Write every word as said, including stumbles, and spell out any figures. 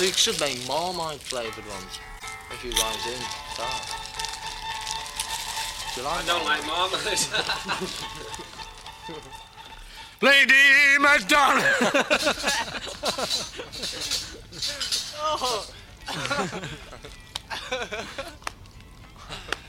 So you should make Marmite flavoured ones. If you guys in that. Do you like I don't Marmite? like marmalade. Lady McDonald! Oh.